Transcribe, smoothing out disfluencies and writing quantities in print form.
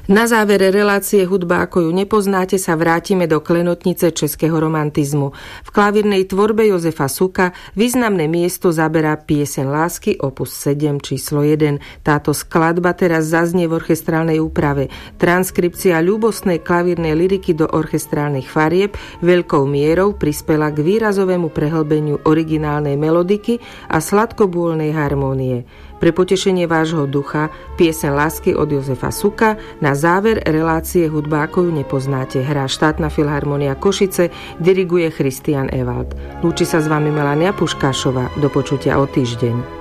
Na závere relácie Hudba ako ju nepoznáte sa vrátime do klenotnice českého romantizmu. V klavírnej tvorbe Jozefa Suka významné miesto zaberá pieseň lásky opus 7 číslo 1. Táto skladba teraz zaznie v orchestrálnej úprave. Transkripcia ľúbostnej klavírnej lyriky do orchestrálnych farieb veľkou mierou prispela k výrazovému prehlbeniu originálnej melodiky a sladkobôlnej harmónie. Pre potešenie vášho ducha pieseň lásky od Jozefa Suka na záver relácie Hudba ako ju nepoznáte. Hrá Štátna filharmónia Košice, diriguje Christian Ewald. Lúči sa s vami Melania Puškášová. Do počutia o týždeň.